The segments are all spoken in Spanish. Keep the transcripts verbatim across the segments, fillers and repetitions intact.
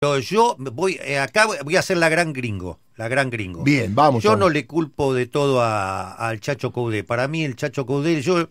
Pero yo voy eh, acá voy a ser la gran gringo, la gran gringo. Bien, vamos. Yo vamos. no le culpo de todo a- al Chacho Coudet. Para mí el Chacho Coudet, yo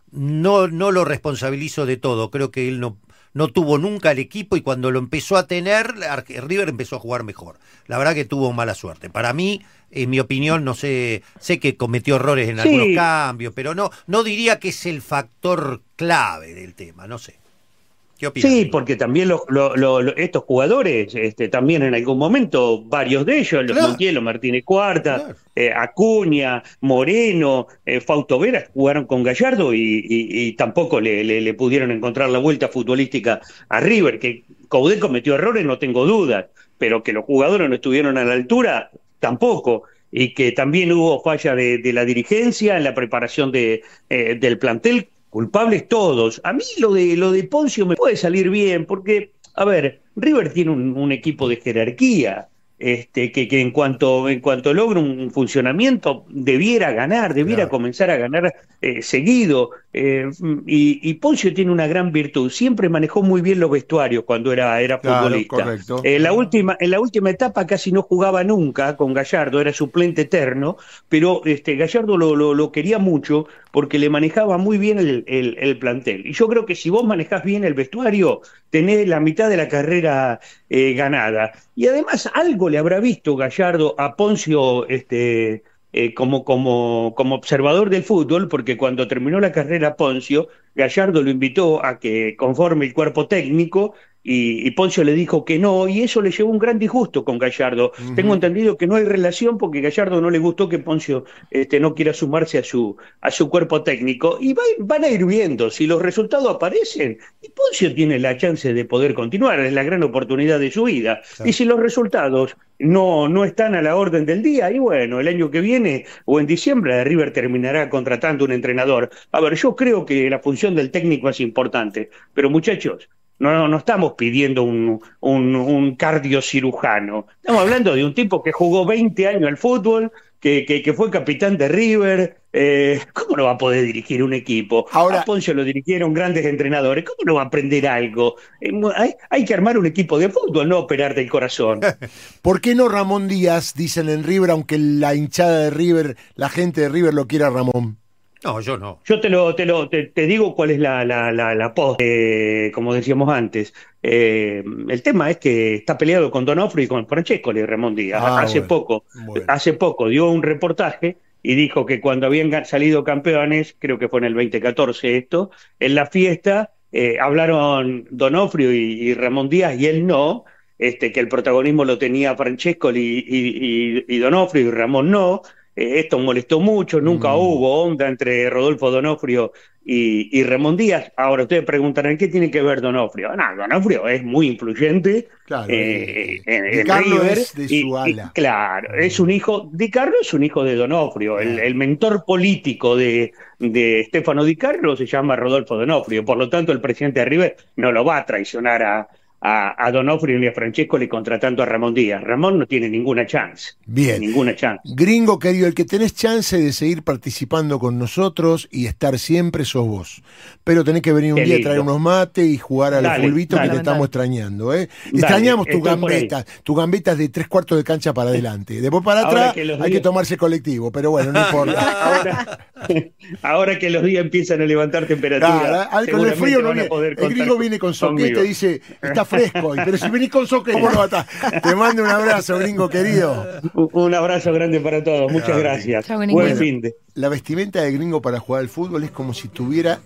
no no lo responsabilizo de todo. Creo que él no no tuvo nunca el equipo y cuando lo empezó a tener, River empezó a jugar mejor. La verdad que tuvo mala suerte. Para mí, en mi opinión, no sé, sé que cometió errores en Sí. algunos cambios, pero no no diría que es el factor clave del tema, no sé. ¿Qué opinas? Sí, porque también los, lo- lo- lo- estos jugadores, este, también en algún momento, varios de ellos, los Claro. Montiel, Martínez Cuarta, Claro. eh, Acuña, Moreno, eh, Fausto Vera, jugaron con Gallardo y, y- y tampoco le, le- le pudieron encontrar la vuelta futbolística a River, que Coudet cometió errores, no tengo dudas, pero que los jugadores no estuvieron a la altura, tampoco. Y que también hubo falla de, de la dirigencia en la preparación de, eh, del plantel. Culpables todos. A mí lo de lo de Poncio me puede salir bien, porque, a ver, River tiene un, un equipo de jerarquía, este, que, que en cuanto, en cuanto logra un funcionamiento, debiera ganar, debiera Claro. comenzar a ganar eh, seguido. eh, y, y Poncio tiene una gran virtud. Siempre manejó muy bien los vestuarios cuando era, era Claro, futbolista. correcto. Eh, la última, en la última etapa casi no jugaba nunca con Gallardo, era suplente eterno, pero este, Gallardo lo, lo, lo quería mucho porque le manejaba muy bien el, el, el plantel. Y yo creo que si vos manejás bien el vestuario, tenés la mitad de la carrera eh, ganada. Y además algo le habrá visto Gallardo a Poncio este, eh, como, como, como observador del fútbol, porque cuando terminó la carrera Poncio, Gallardo lo invitó a que conforme el cuerpo técnico y, y Poncio le dijo que no, y eso le llevó un gran disgusto con Gallardo. Ujú. Tengo entendido que no hay relación porque Gallardo no le gustó que Poncio este, no quiera sumarse a su, a su cuerpo técnico, y va- van a ir viendo si los resultados aparecen, y Poncio tiene la chance de poder continuar, es la gran oportunidad de su vida. Claro. Y si los resultados no, no están a la orden del día, y bueno, el año que viene o en diciembre River terminará contratando un entrenador. A ver, yo creo que la función del técnico es importante, pero muchachos, no, no, no estamos pidiendo un, un, un cardiocirujano. Estamos hablando de un tipo que jugó veinte años al fútbol, que, que, que fue capitán de River. Eh, ¿Cómo no va a poder dirigir un equipo? Ahora- A Poncio lo dirigieron grandes entrenadores. ¿Cómo no va a aprender algo? Eh, hay, hay que armar un equipo de fútbol, no operar del corazón. ¿Por qué no Ramón Díaz, dicen en River, aunque la hinchada de River, la gente de River lo quiera a Ramón? No, yo no. Yo te lo, te lo, te, te digo cuál es la, la, la, la post, eh, como decíamos antes. Eh, el tema es que está peleado con Donofrio y con Francescoli, Ramón Díaz. Ah, hace bueno, poco, bueno. hace poco dio un reportaje y dijo que cuando habían ga- salido campeones, creo que fue en el veinte catorce esto, en la fiesta eh, hablaron Donofrio y, y Ramón Díaz y él no, este, que el protagonismo lo tenía Francescoli y, y, y, y Donofrio y Ramón no. Eh, esto molestó mucho, nunca Mm. hubo onda entre Rodolfo Donofrio y, y Ramón Díaz. Ahora ustedes preguntarán, ¿qué tiene que ver Donofrio? No, Donofrio es muy influyente Claro, eh, eh, en, Di en Carlo River. es de y- su y, ala. claro, es un hijo, Di Carlo es un hijo de Donofrio. El, Claro. el mentor político de, de Stefano Di Carlo se llama Rodolfo Donofrio. Por lo tanto, el presidente de River no lo va a traicionar a, a, a Donofrio ni a Francescoli contratando a Ramón Díaz. Ramón no tiene ninguna chance. Bien. Ninguna chance. Gringo querido, el que tenés chance de seguir participando con nosotros y estar siempre sos vos. Pero tenés que venir un Qué día a lindo. traer unos mates y jugar al Dale, fulbito que dale. te estamos extrañando, ¿eh? Dale, Extrañamos tu estoy por ahí. gambeta, tu gambeta de tres cuartos de cancha para adelante. Después para Ahora atrás que los hay días- que tomarse colectivo, pero bueno, no importa. Ahora, ahora que los días empiezan a levantar temperatura, Claro, al- con el seguramente frío no van a viene. poder El contar gringo viene con soquete conmigo. y dice, está fresco hoy, pero si venís con soquete, ¿cómo no va a estar? Te mando un abrazo, gringo querido. Un un abrazo grande para todos. Muchas Chao, gracias. Chao, gringo. Buen Bueno. fin de. La vestimenta de gringo para jugar al fútbol es como si estuviera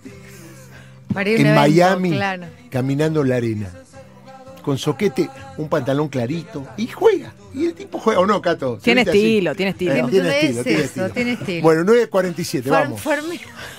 Para ir a un en evento, Miami claro. caminando en la arena. Con soquete, un pantalón clarito y juega. Y el tipo juega, ¿o no, Cato? ¿Se Tiene viste así? estilo, tiene estilo. Eh, Pero tiene es estilo, tiene eso, estilo. tiene estilo. Bueno, nueve cuarenta y siete, For- vamos. forme-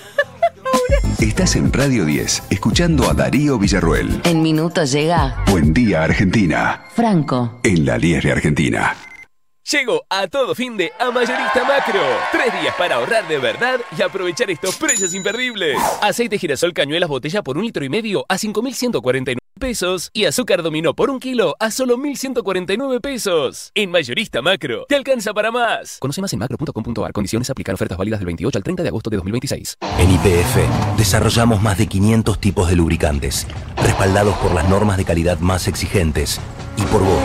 Estás en Radio diez, escuchando a Darío Villarroel. En minutos llega Buen día, Argentina. Franco. En la diez de Argentina. Llegó a todo fin de a Mayorista Macro. Tres días para ahorrar de verdad y aprovechar estos precios imperdibles. Aceite girasol cañuelas botella por un litro y medio a cinco mil ciento cuarenta y nueve. pesos y azúcar dominó por un kilo a solo mil ciento cuarenta y nueve pesos. En Mayorista Macro, te alcanza para más. Conoce más en macro punto com punto ar. Condiciones aplican. Ofertas válidas del veintiocho al treinta de agosto de dos mil veintiséis. En Y P F desarrollamos más de quinientos tipos de lubricantes, respaldados por las normas de calidad más exigentes y por vos,